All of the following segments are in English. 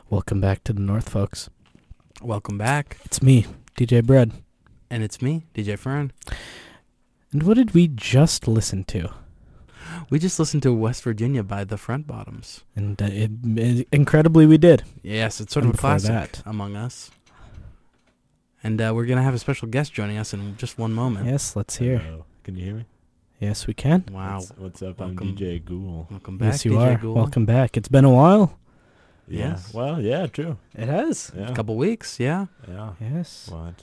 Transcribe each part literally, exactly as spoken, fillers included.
Welcome back to the North, folks. Welcome back. It's me, D J Bread. And it's me, D J Fern. And what did we just listen to? We just listened to West Virginia by the Front Bottoms. And uh, it, it, incredibly, we did. Yes, it's sort And of a classic that. among us. And uh, we're going to have a special guest joining us in just one moment. Yes, let's hear. Hello. Can you hear me? Yes, we can. Wow. What's, what's up? Welcome. I'm D J Ghoul. Welcome back, Yes, you D J are. Gould. Welcome back. It's been a while. Yeah. Yes. Well, yeah, true. It has. Yeah. A couple weeks, yeah. Yeah. Yes. What?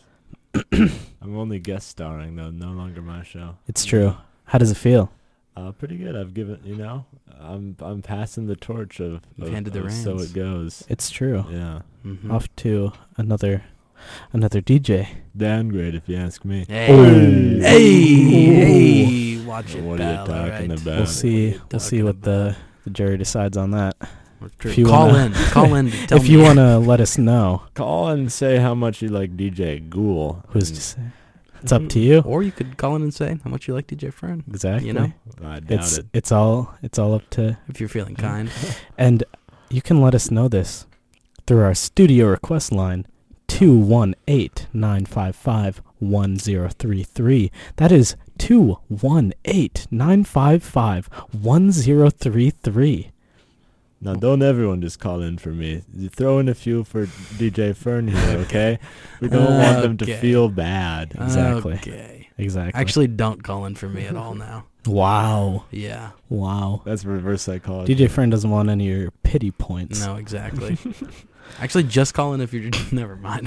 I'm only guest starring though, no longer my show. It's true. How does it feel? Uh, pretty good. I've given, you know, I'm I'm passing the torch of, You've of, handed the of so reins. it goes. It's true. Yeah. Mm-hmm. Off to another another D J. Downgrade if you ask me. Hey. Ooh. Hey. Hey. Watch it, What are you pal, talking all right. about? We'll What see. you We'll see talking what the, the jury decides on that. If you Call wanna- in. Call in to tell if me. you want to let us know, Call and say how much you like D J Ghoul. who's and to say? It's up to you. Or you could call in and say how much you like D J Fern, Exactly. you know? I doubt It's it. it's all it's all up to, if you're feeling kind. and you can let us know this through our studio request line two one eight, nine five five, one zero three three. That is two one eight, nine five five, one zero three three. Now, don't everyone just call in for me. You throw in a few for D J Fern here, okay? We don't want them to Okay. feel bad. Exactly. Okay. Exactly. Actually, don't call in for me at all now. wow. Yeah. Wow. That's reverse psychology. D J Friend doesn't want any of your pity points. No, exactly. Actually, just call in if you're... Never mind.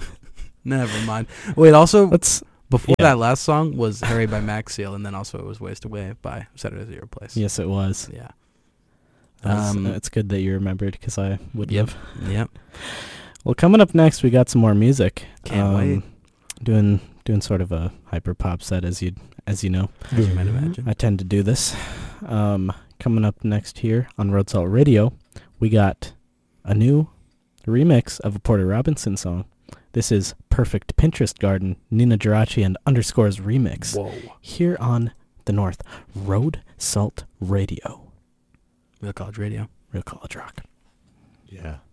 Never mind. Wait, also, Let's before yeah. that last song was Harry by Max Seal, and then also it was Waste Away by Saturday at Your Place. Yes, it was. Yeah. That's, Um, it's good that you remembered because I wouldn't Yep. have. Yep. Well, coming up next, we got some more music. Can't wait. Doing doing sort of a hyper pop set, as you as you know. As you might imagine. I tend to do this. Um, coming up next here on Road Salt Radio, we got a new remix of a Porter Robinson song. This is Perfect Pinterest Garden, Nina Geraci and Underscores remix. Whoa. Here on the North, Road Salt Radio. Real College Radio. Real College Rock. Yeah.